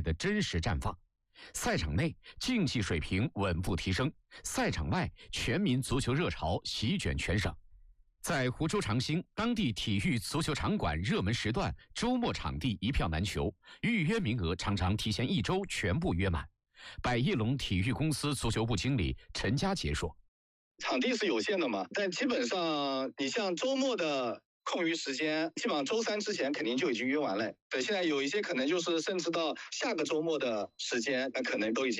的真实绽放。赛场内竞技水平稳步提升，赛场外全民足球热潮席卷全省。在湖州长兴，当地体育足球场馆热门时段周末场地一票难求，预约名额常常提前1周全部约满。百业龙体育公司足球部经理陈家杰说：“ 场地是有限的嘛，但基本上你像周末的空余时间，基本上周3之前肯定就已经约完了。对，现在有一些可能就是甚至到下个周末的时间，那可能都已经